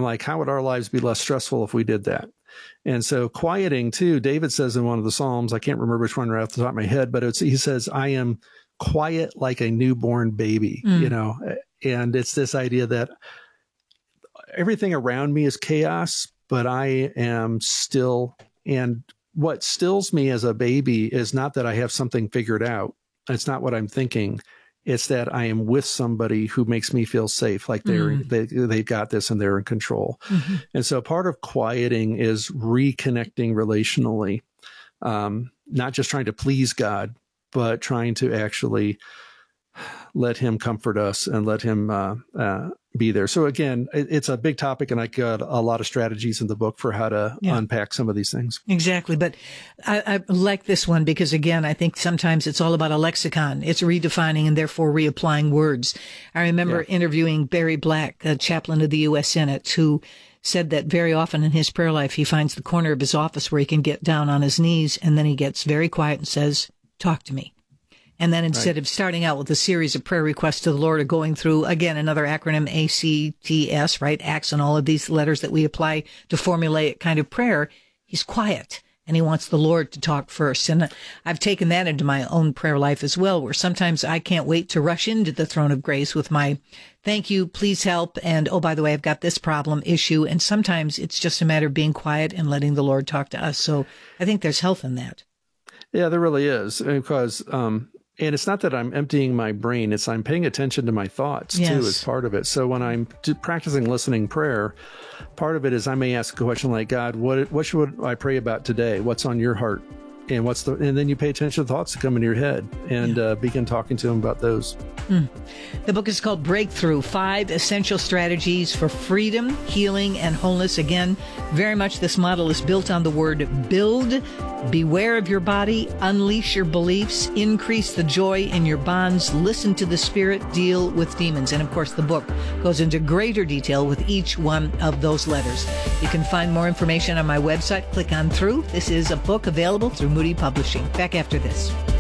like, how would our lives be less stressful if we did that? And so quieting too, David says in one of the Psalms, I can't remember which one right off the top of my head, but he says, I am quiet like a newborn baby, and it's this idea that everything around me is chaos, but I am still. And what stills me as a baby is not that I have something figured out. It's not what I'm thinking. It's that I am with somebody who makes me feel safe, like they've got this and they're in control. Mm-hmm. And so part of quieting is reconnecting relationally, not just trying to please God, but trying to actually let him comfort us and let him be there. So again, it's a big topic, and I got a lot of strategies in the book for how to unpack some of these things. Exactly. But I like this one because, again, I think sometimes it's all about a lexicon. It's redefining and therefore reapplying words. I remember interviewing Barry Black, a chaplain of the U.S. Senate, who said that very often in his prayer life, he finds the corner of his office where he can get down on his knees, and then he gets very quiet and says, "Talk to me." And then instead of starting out with a series of prayer requests to the Lord or going through, again, another acronym, ACTS, right? Acts and all of these letters that we apply to formulaic kind of prayer, he's quiet and he wants the Lord to talk first. And I've taken that into my own prayer life as well, where sometimes I can't wait to rush into the throne of grace with my thank you, please help, and oh, by the way, I've got this problem, issue. And sometimes it's just a matter of being quiet and letting the Lord talk to us. So I think there's health in that. Yeah, there really is. Because, and it's not that I'm emptying my brain, it's I'm paying attention to my thoughts too as part of it. So when I'm practicing listening prayer, part of it is I may ask a question like, God, what should I pray about today? What's on your heart? And and then you pay attention to the thoughts that come into your head and begin talking to him about those. The book is called Breakthrough, 5 Essential Strategies for Freedom, Healing, and Wholeness. Again, very much this model is built on the word build. Beware of your body, unleash your beliefs, increase the joy in your bonds, listen to the Spirit, deal with demons. And of course, the book goes into greater detail with each one of those letters. You can find more information on my website. Click on through. This is a book available through Moody Publishing. Back after this.